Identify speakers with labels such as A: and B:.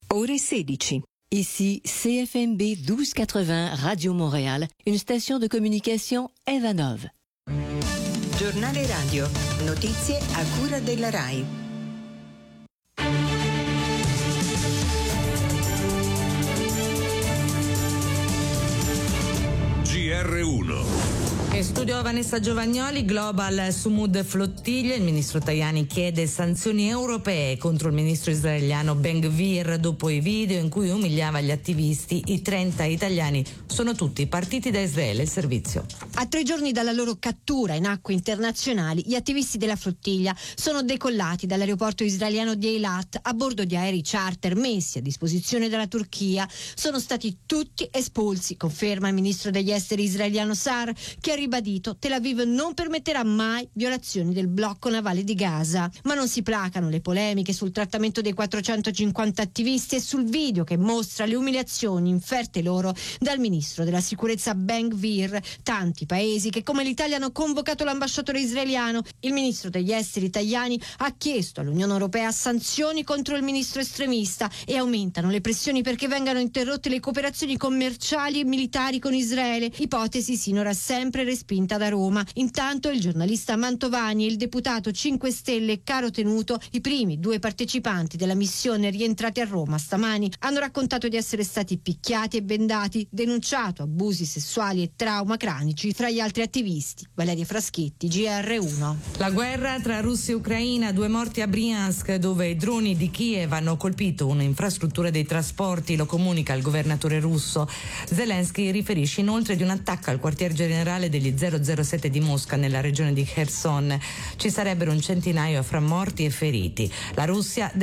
A: Ore 16. Ici CFMB 1280 Radio Montréal, une station de communication Evanov.
B: Giornale radio, notizie a cura della RAI.
C: GR1.
D: In studio Vanessa Giovagnoli, Global Sumud Flottiglia. Il ministro Tajani chiede sanzioni europee contro il ministro israeliano Ben Gvir dopo i video in cui umiliava gli attivisti. I 30 italiani sono tutti partiti da Israele. Il servizio.
E: A 3 giorni dalla loro cattura in acque internazionali, gli attivisti della flottiglia sono decollati dall'aeroporto israeliano di Eilat a bordo di aerei charter messi a disposizione dalla Turchia. Sono stati tutti espulsi, conferma il ministro degli esteri israeliano Sar, che ha ribadito Tel Aviv non permetterà mai violazioni del blocco navale di Gaza. Ma non si placano le polemiche sul trattamento dei 450 attivisti e sul video che mostra le umiliazioni inferte loro dal ministro della sicurezza Ben Gvir. Tanti paesi che come l'Italia hanno convocato l'ambasciatore israeliano. Il ministro degli esteri Tajani ha chiesto all'Unione Europea sanzioni contro il ministro estremista e aumentano le pressioni perché vengano interrotte le cooperazioni commerciali e militari con Israele, ipotesi sinora sempre respinta da Roma. Intanto il giornalista Mantovani e il deputato 5 Stelle Caro Tenuto, i primi 2 partecipanti della missione rientrati a Roma stamani, hanno raccontato di essere stati picchiati e bendati, denunciato abusi sessuali e trauma cranici tra gli altri attivisti. Valeria Fraschetti, GR1.
D: La guerra tra Russia e Ucraina, 2 morti a Briansk, dove i droni di Kiev hanno colpito un'infrastruttura dei trasporti, lo comunica il governatore russo. Zelensky riferisce inoltre di un attacco al quartier generale degli 007 di Mosca nella regione di Kherson. Ci sarebbero un centinaio fra morti e feriti. La Russia